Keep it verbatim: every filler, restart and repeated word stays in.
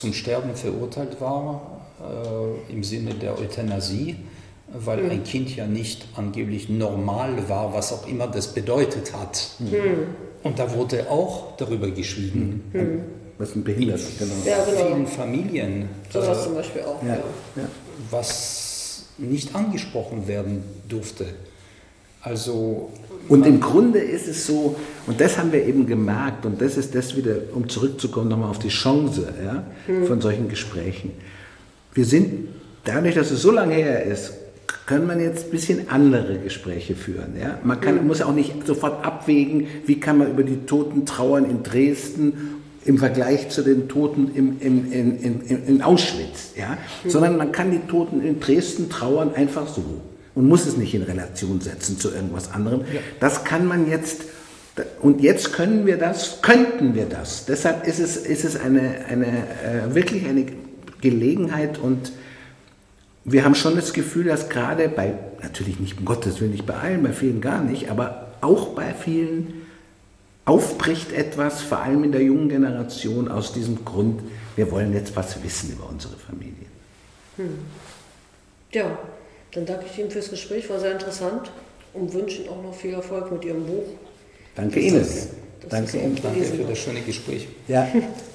zum Sterben verurteilt war, äh, im Sinne der Euthanasie, weil mhm. ein Kind ja nicht angeblich normal war, was auch immer das bedeutet hat. Mhm. Und da wurde auch darüber geschwiegen. Mhm. Was ein Behindert, genau. Ja, genau. In vielen Familien. So was äh, zum Beispiel auch. Ja. Ja. Was nicht angesprochen werden durfte. Also, und im Grunde ist es so, und das haben wir eben gemerkt, und das ist das wieder, um zurückzukommen nochmal auf die Chance ja, mhm. von solchen Gesprächen. Wir sind, dadurch, dass es so lange her ist, können man jetzt ein bisschen andere Gespräche führen. Ja? Man kann, mhm. muss auch nicht sofort abwägen, wie kann man über die Toten trauern in Dresden im Vergleich zu den Toten im, im, in, in, in Auschwitz. Ja? Mhm. Sondern man kann die Toten in Dresden trauern einfach so. Und muss es nicht in Relation setzen zu irgendwas anderem. Ja. Das kann man jetzt, und jetzt können wir das, könnten wir das. Deshalb ist es, ist es eine, eine, äh, wirklich eine Gelegenheit, und wir haben schon das Gefühl, dass gerade bei, natürlich nicht, um Gottes Willen nicht bei allen, bei vielen gar nicht, aber auch bei vielen aufbricht etwas, vor allem in der jungen Generation, aus diesem Grund, wir wollen jetzt was wissen über unsere Familien. Hm. Ja. Dann danke ich Ihnen fürs Gespräch, war sehr interessant, und wünsche Ihnen auch noch viel Erfolg mit Ihrem Buch. Danke Ihnen. Danke Ihnen. Danke für das schöne Gespräch. Ja.